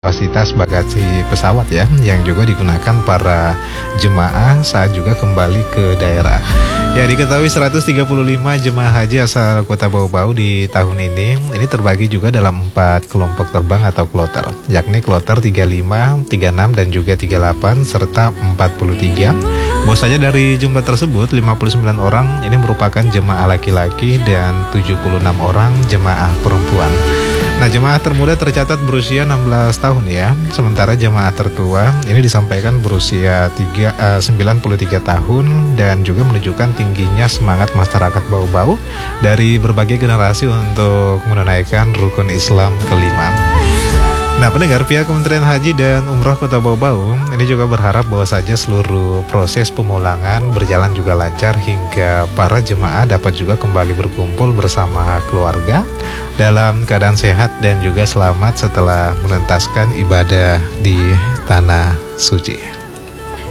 kapasitas bagasi pesawat ya, yang juga digunakan para jemaah saat juga kembali ke daerah. Ya, diketahui 135 jemaah haji asal Kota Bau-Bau di tahun ini terbagi juga dalam 4 kelompok terbang atau kloter, yakni kloter 35, 36 dan juga 38 serta 43. Bahwasanya dari jumlah tersebut 59 orang ini merupakan jemaah laki-laki dan 76 orang jemaah perempuan. Nah, jemaah termuda tercatat berusia 16 tahun ya. Sementara jemaah tertua ini disampaikan berusia 93 tahun dan juga menunjukkan tingginya semangat masyarakat Bau-Bau dari berbagai generasi untuk menunaikan rukun Islam kelima. Nah, pendengar, pihak Kementerian Haji dan Umroh Kota Bau-Bau ini juga berharap bahwa saja seluruh proses pemulangan berjalan juga lancar hingga para jemaah dapat juga kembali berkumpul bersama keluarga dalam keadaan sehat dan juga selamat setelah menuntaskan ibadah di Tanah Suci.